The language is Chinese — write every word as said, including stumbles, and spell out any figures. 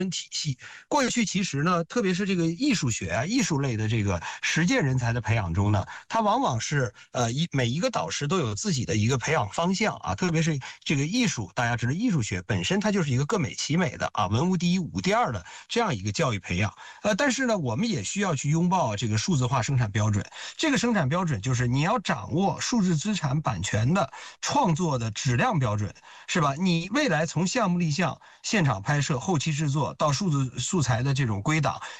体系。过去其实呢，特别是这个艺术学啊、艺术类的这个实践人才的培养中呢，它往往是呃一每一个导师都有自己的一个培养方向啊，特别是这个艺术，大家知道艺术学本身它就是一个各美其美的啊，文无第一武第二的这样一个教育培养。呃，但是呢，我们也需要去拥抱这个数字化生产标准。这个生产标准就是你要掌握数字资产版权的创作的质量标准，是吧？你未来从项目立项、现场拍摄、后期制作到数字素材的这种归档，